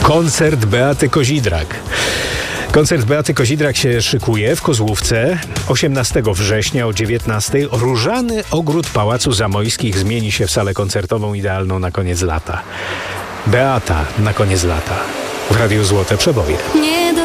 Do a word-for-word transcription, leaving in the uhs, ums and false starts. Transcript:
Koncert Beaty Kozidrak. Koncert Beaty Kozidrak się szykuje w Kozłówce. osiemnastego września o dziewiętnastej Różany ogród Pałacu Zamojskich zmieni się w salę koncertową idealną na koniec lata. Beata na koniec lata. W Radiu Złote Przeboje.